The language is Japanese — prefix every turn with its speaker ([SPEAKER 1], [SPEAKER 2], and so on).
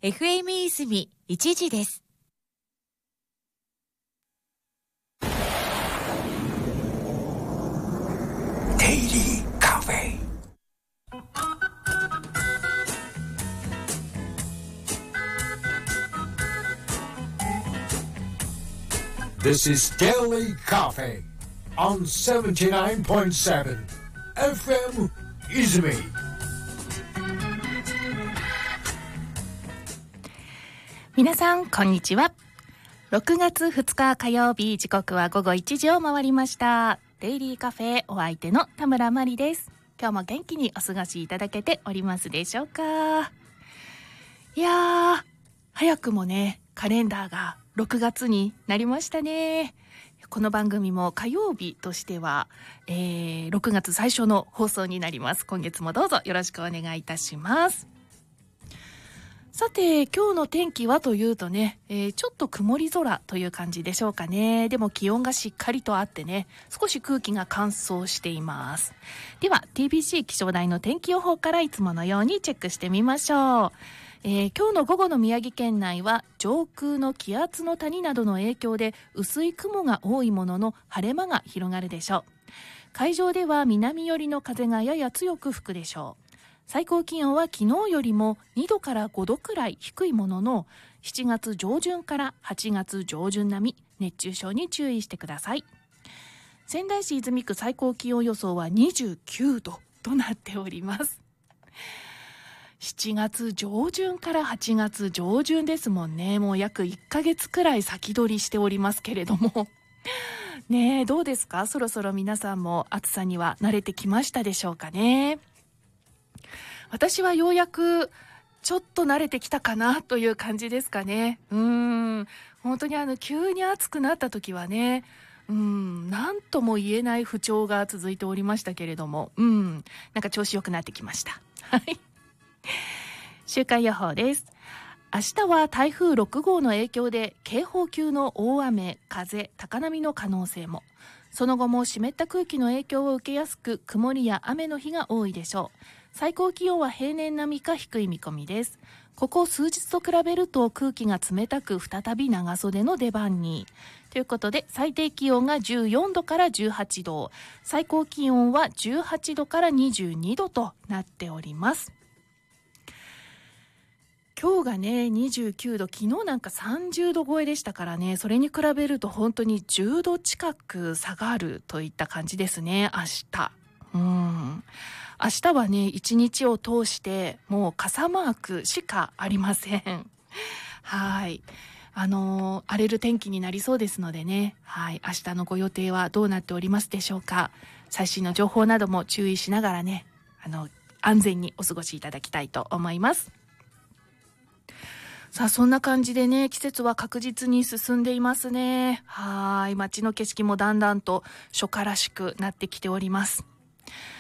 [SPEAKER 1] FM 泉1時です。
[SPEAKER 2] デイリーカフェ。This is Daily Coffee on 79.7 FM 泉。
[SPEAKER 3] 皆さんこんにちは。6月2日火曜日、時刻は午後1時を回りました。デイリーカフェ、お相手の田村真理です。今日も元気にお過ごしいただけておりますでしょうか。いやー、早くもね、カレンダーが6月になりましたね。この番組も火曜日としては、6月最初の放送になります。今月もどうぞよろしくお願いいたします。さて、今日の天気はというとね、ちょっと曇り空という感じでしょうかね。でも気温がしっかりとあってね、少し空気が乾燥しています。では TBC 気象台の天気予報からいつものようにチェックしてみましょう。今日の午後の宮城県内は上空の気圧の谷などの影響で薄い雲が多いものの晴れ間が広がるでしょう。海上では南寄りの風がやや強く吹くでしょう。最高気温は昨日よりも2度から5度くらい低いものの、7月上旬から8月上旬並み、熱中症に注意してください。仙台市泉区最高気温予想は29度となっております。7月上旬から8月上旬ですもんね。もう約1ヶ月くらい先取りしておりますけれどもねえ、どうですか？そろそろ皆さんも暑さには慣れてきましたでしょうかね。私はようやくちょっと慣れてきたかなという感じですかね。本当に急に暑くなった時はね、なんとも言えない不調が続いておりましたけれども、なんか調子良くなってきました。はい。週間予報です。明日は台風6号の影響で警報級の大雨、風、高波の可能性も。その後も湿った空気の影響を受けやすく、曇りや雨の日が多いでしょう。最高気温は平年並みか低い見込みです。ここ数日と比べると空気が冷たく、再び長袖の出番に。ということで、最低気温が14度から18度、最高気温は18度から22度となっております。今日がね29度、昨日なんか30度超えでしたからね、それに比べると本当に10度近く下がるといった感じですね。明日明日はね、一日を通してもう傘マークしかありません。はい、荒れる天気になりそうですのでね、はい、明日のご予定はどうなっておりますでしょうか。最新の情報なども注意しながらね、安全にお過ごしいただきたいと思います。さあ、そんな感じでね、季節は確実に進んでいますね。はい、街の景色もだんだんと初夏らしくなってきております。